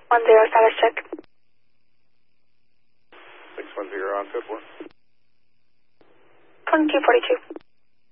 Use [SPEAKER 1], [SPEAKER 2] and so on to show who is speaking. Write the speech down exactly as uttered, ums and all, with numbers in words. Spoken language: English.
[SPEAKER 1] one zero, status check.
[SPEAKER 2] six one zero on code four.
[SPEAKER 1] twenty-two forty-two.